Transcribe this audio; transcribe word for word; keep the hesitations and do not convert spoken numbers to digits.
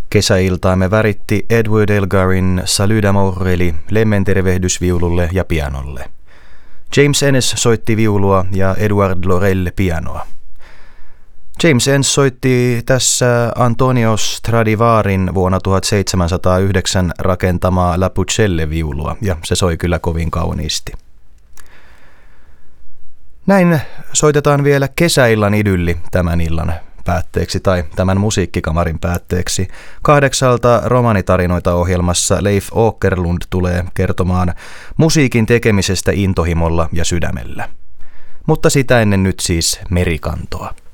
Kesäiltaamme väritti Edward Elgarin Salut d'amour eli lemmentervehdys viululle ja pianolle. James Ennis soitti viulua ja Edward Laurel pianoa. James Ennis soitti tässä Antonio Stradivarin vuonna tuhatseitsemänsataayhdeksän rakentamaa La Pucelle-viulua, ja se soi kyllä kovin kauniisti. Näin soitetaan vielä kesäillan idylli tämän illan päätteeksi tai tämän musiikkikamarin päätteeksi. Kahdeksalta romanitarinoita ohjelmassa Leif Åkerlund tulee kertomaan musiikin tekemisestä intohimolla ja sydämellä. Mutta sitä ennen nyt siis merikantoa.